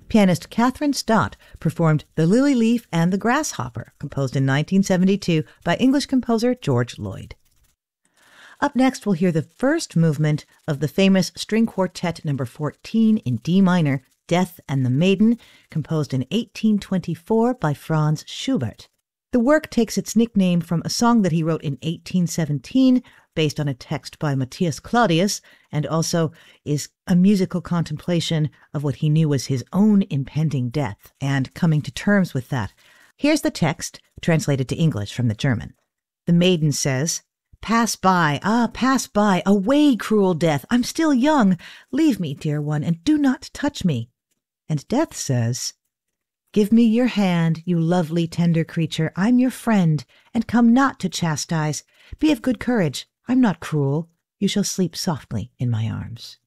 Pianist Catherine Stott performed The Lily Leaf and the Grasshopper, composed in 1972 by English composer George Lloyd. Up next, we'll hear the first movement of the famous String Quartet No. 14 in D minor, Death and the Maiden, composed in 1824 by Franz Schubert. The work takes its nickname from a song that he wrote in 1817, based on a text by Matthias Claudius, and also is a musical contemplation of what he knew was his own impending death, and coming to terms with that. Here's the text, translated to English from the German. The maiden says, "Pass by, pass by, away, cruel death, I'm still young. Leave me, dear one, and do not touch me." And death says, "Give me your hand, you lovely, tender creature, I'm your friend, and come not to chastise. Be of good courage, I'm not cruel. You shall sleep softly in my arms."